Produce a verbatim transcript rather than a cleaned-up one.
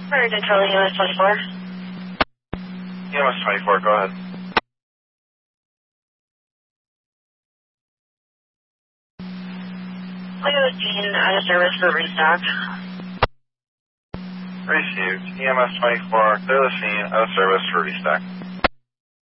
Alright, control E M S twenty-four. E M S twenty-four, go ahead. Look at the scene out of service for restock. Received. E M S twenty-four, clear the scene, out of service for restock.